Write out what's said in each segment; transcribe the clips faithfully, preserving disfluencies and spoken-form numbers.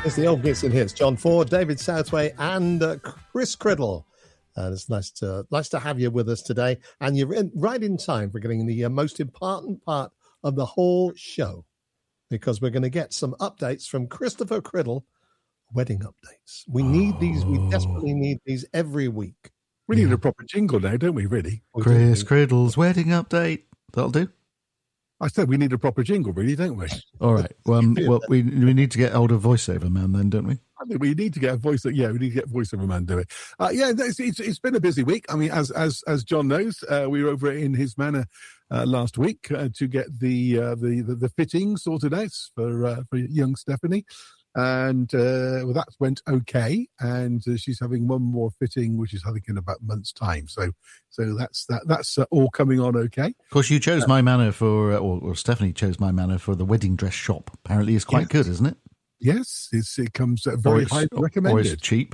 It's the old Gits and Hits. John Ford, David Southway, and uh, Chris Criddle. And it's nice to nice to have you with us today. And you're in, right in time for getting the uh, most important part of the whole show, because we're going to get some updates from Christopher Criddle, wedding updates. We need these. We desperately need these every week. We need yeah. a proper jingle now, don't we, really? Chris Criddle's wedding update. That'll do. I said we need a proper jingle, really, don't we? All right. Well, um, well we we need to get hold of voiceover man then, don't we? I think we need to get a voice. Yeah, we need to get voiceover man do it. Uh, yeah, it's, it's it's been a busy week. I mean, as as as John knows, uh, we were over in his manor uh, last week uh, to get the, uh, the the the fitting sorted out for uh, for young Stephanie. And uh, well, that went okay, and uh, she's having one more fitting, which is I think in about a month's time. So, so that's that. That's uh, all coming on okay. Of course, you chose uh, my manor for, uh, or, or Stephanie chose my manor for the wedding dress shop. Apparently, it's quite yes. good, isn't it? Yes, it's, it comes uh, very highly recommended. Or it's cheap.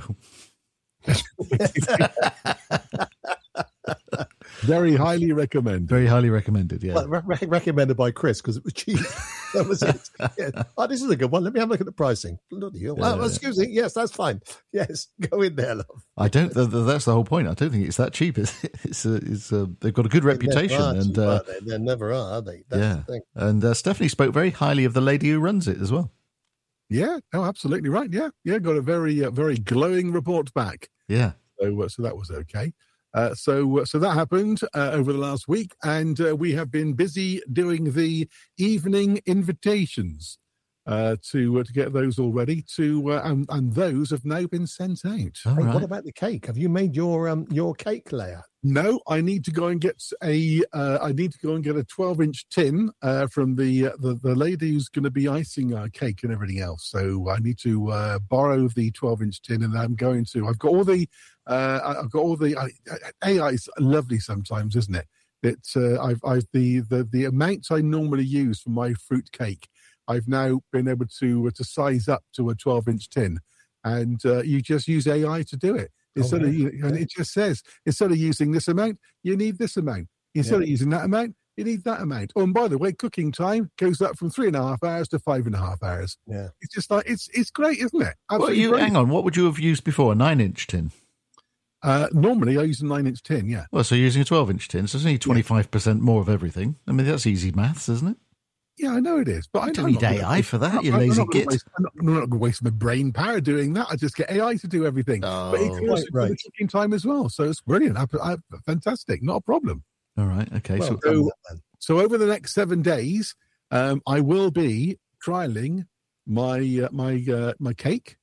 Very highly recommended. Very highly recommended, yeah. Well, re- recommended by Chris because it was cheap. That was it. Yeah. Oh, this is a good one. Let me have a look at the pricing. Bloody hell. Yeah, oh, yeah. Excuse me. Yes, that's fine. Yes, go in there, love. I don't. The, the, that's the whole point. I don't think it's that cheap. It's, it's, a, it's a, they've got a good reputation, are, and uh, they? they never are, are they? That's yeah. the thing. And uh, Stephanie spoke very highly of the lady who runs it as well. Yeah. Oh, absolutely right. Yeah. Yeah. Got a very, uh, very glowing report back. Yeah. So, uh, so that was okay. Uh, so, uh, so that happened uh, over the last week, and uh, we have been busy doing the evening invitations uh, to uh, to get those all ready. To uh, and, and those have now been sent out. Hey, right. What about the cake? Have you made your um your cake layer? No, I need to go and get a. Uh, I need to go and get a twelve-inch tin uh, from the, uh, the the lady who's going to be icing our cake and everything else. So I need to uh, borrow the twelve-inch tin, and I'm going to. I've got all the. Uh, I've got all the. Uh, A I is lovely sometimes, isn't it? It's. Uh, I've. I've the, the the amounts I normally use for my fruit cake. I've now been able to uh, to size up to a twelve-inch tin, and uh, you just use A I to do it. Instead oh, yeah. of, and it just says, instead of using this amount, you need this amount. Instead yeah. of using that amount, you need that amount. Oh, and by the way, cooking time goes up from three and a half hours to five and a half hours. Yeah. It's just like, it's it's great, isn't it? Well, you, hang on, what would you have used before? A nine-inch tin? Uh, normally, I use a nine-inch tin, yeah. Well, so you're using a twelve-inch tin, so it's only twenty-five percent yeah. more of everything. I mean, that's easy maths, isn't it? Yeah, I know it is, but I don't need A I for that, you lazy git. I'm not, not going to waste my brain power doing that. I just get A I to do everything. Oh, but it's also right. the cooking time as well, so it's brilliant. I, I, fantastic, not a problem. All right, okay. Well, so, so, so over the next seven days, um, I will be trialing my uh, my uh, my cake.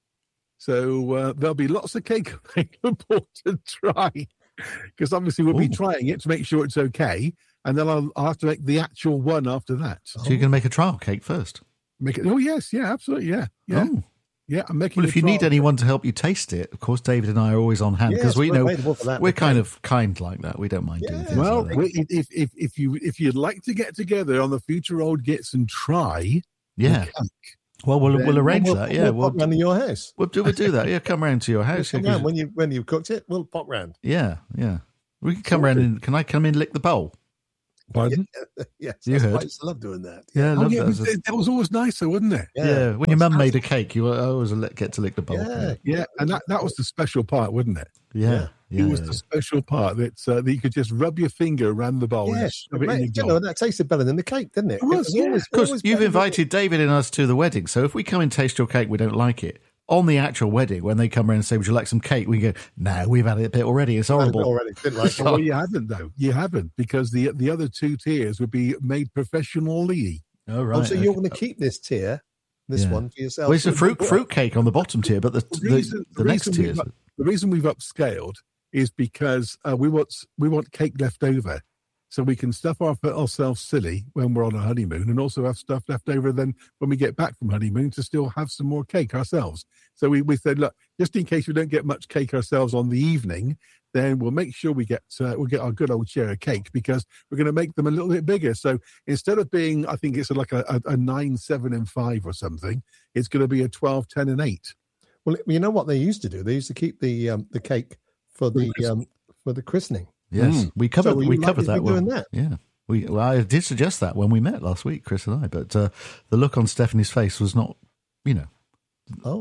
So uh, there'll be lots of cake available to try, because obviously we'll Ooh. be trying it to make sure it's okay. And then I'll, I'll have to make the actual one after that. So you're going to make a trial cake first? Make it. Oh, yes. Yeah, absolutely. Yeah. Yeah. Oh. Yeah, I'm making Well, if you need anyone to help you taste it, of course, David and I are always on hand, because yes, we know we're okay. kind of kind like that. We don't mind yeah. doing things well, like that. if, if, if, you, if you'd like to get together on the future Old Gits and try yeah. the cake, well, we'll we'll arrange we'll, that. Yeah, we'll pop round to your house. We'll do we'll do that. Yeah, come round to your house. We'll yeah, round. When you when you've cooked it, we'll pop round. Yeah, yeah. We can come round and can I come in and lick the bowl? Pardon? Yeah, yes, you heard. I used to love doing that. Yeah, I love oh, yeah, that. It, that was always nicer, wasn't it? Yeah, yeah. when your mum made a cake, you always get to lick the bowl. Yeah, yeah. yeah. and that, that was the special part, wasn't it? Yeah, yeah. yeah it was yeah, the yeah. special part that, uh, that you could just rub your finger around the bowl. Yes, and mate, it you know, that tasted better than the cake, didn't it? It was, it was yeah. Because you've invited David and us to the wedding, so if we come and taste your cake, we don't like it. On the actual wedding, when they come around and say, would you like some cake? We go, no, we've had it a bit already. It's horrible. Already. Didn't like it. Well, you haven't, though. You haven't, because the the other two tiers would be made professionally. Oh, right. Oh, so okay. You're going to keep this tier, this yeah. one for yourself? Well, it's a fruit fruit cake on the bottom tier, but the, the, reason, the, the, the next tier. The reason we've upscaled is because uh, we want we want cake left over. So we can stuff our, ourselves silly when we're on a honeymoon, and also have stuff left over then when we get back from honeymoon to still have some more cake ourselves. So we, we said, look, just in case we don't get much cake ourselves on the evening, then we'll make sure we get uh, we'll get our good old share of cake, because we're going to make them a little bit bigger. So instead of being, I think it's like a, a, a nine, seven, and five or something, it's going to be a twelve, ten, and eight. Well, you know what they used to do? They used to keep the um, the cake for the um, for the christening. Yes, mm. we covered so we covered that one. That? Yeah, we. Well, I did suggest that when we met last week, Chris and I. But uh, the look on Stephanie's face was not, you know. Oh,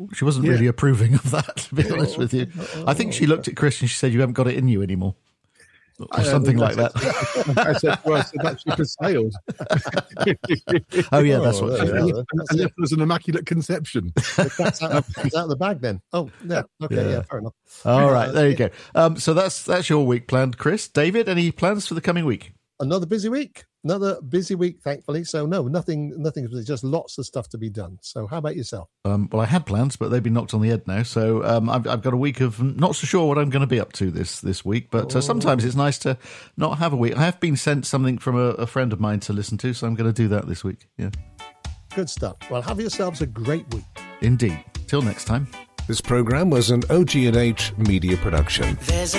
She wasn't Yeah. really approving of that, to be honest with you. I think she looked at Chris and she said, "You haven't got it in you anymore," or I something like think that. I said, well, I said that ship has sailed. Oh yeah, that's Oh, what she there said. you are. And left us an immaculate conception. That's out, that's out of the bag then. Oh, yeah. Okay, yeah, Yeah. fair enough. All right, there you go. Um, so that's that's your week planned, Chris. David, any plans for the coming week? Another busy week. Another busy week, thankfully. So no, nothing, nothing. There's just lots of stuff to be done. So how about yourself? Um, well, I had plans, but they've been knocked on the head now. So um, I've, I've got a week of not so sure what I'm going to be up to this this week. But uh, sometimes it's nice to not have a week. I have been sent something from a, a friend of mine to listen to, so I'm going to do that this week. Yeah, Good stuff. Well, have yourselves a great week. indeed. Till next time. This program was an O G and H media production. There's a